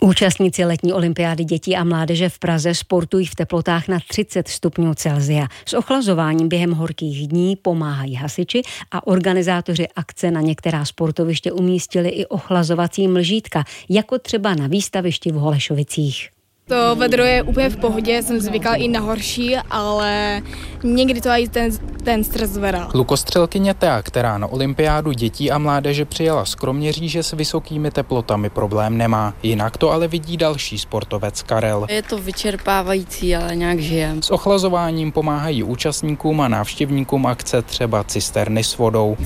Účastníci letní olympiády dětí a mládeže v Praze sportují v teplotách na 30 stupňů Celsia. S ochlazováním během horkých dní pomáhají hasiči a organizátoři akce na některá sportoviště umístili i ochlazovací mlžítka, jako třeba na výstavišti v Holešovicích. To vedro je úplně v pohodě, jsem zvykla i na horší, ale někdy to i ten stres zvedá. Lukostřelkyně Thea, která na olympiádu dětí a mládeže přijela z Kroměříže, s vysokými teplotami problém nemá. Jinak to ale vidí další sportovec Karel. Je to vyčerpávající, ale nějak žijem. S ochlazováním pomáhají účastníkům a návštěvníkům akce třeba cisterny s vodou,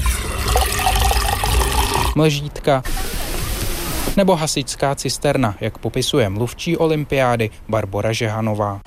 mlžítka nebo hasičská cisterna, jak popisuje mluvčí olympiády Barbora Žehanová.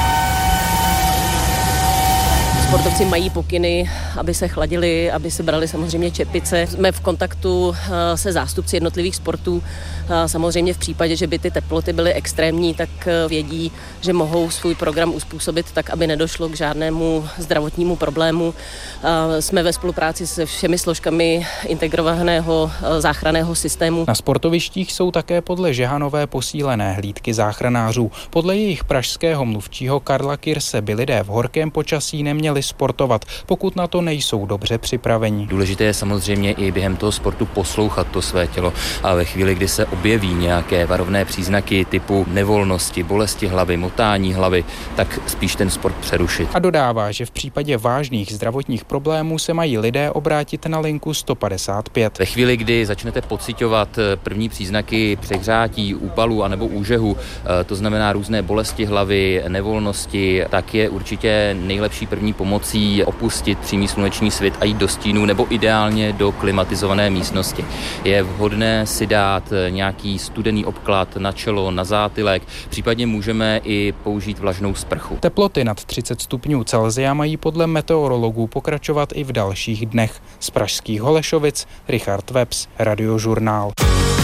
Sportovci mají pokyny, aby se chladili, aby si brali samozřejmě čepice. Jsme v kontaktu se zástupci jednotlivých sportů. Samozřejmě v případě, že by ty teploty byly extrémní, tak vědí, že mohou svůj program uspůsobit tak, aby nedošlo k žádnému zdravotnímu problému. Jsme ve spolupráci se všemi složkami integrovaného záchranného systému. Na sportovištích jsou také podle Žehanové posílené hlídky záchranářů. Podle jejich pražského mluvčího Karla Kirse by lidé v horkém počasí neměli sportovat, pokud na to nejsou dobře připraveni. Důležité je samozřejmě i během toho sportu poslouchat to své tělo a ve chvíli, kdy se objeví nějaké varovné příznaky typu nevolnosti, bolesti hlavy, motání hlavy, tak spíš ten sport přerušit. A dodává, že v případě vážných zdravotních problémů se mají lidé obrátit na linku 155. Ve chvíli, kdy začnete pociťovat první příznaky přehřátí, úpalu anebo úžehu, to znamená různé bolesti hlavy, nevolnosti, tak je určitě nejlepší první pomocí opustit přímý sluneční svit a jít do stínu nebo ideálně do klimatizované místnosti. Je vhodné si dát nějaký studený obklad na čelo, na zátylek, případně můžeme i použít vlažnou sprchu. Teploty nad 30 stupňů Celsia mají podle meteorologů pokračovat i v dalších dnech. Z pražských Holešovic Richard Webs, Radiožurnál.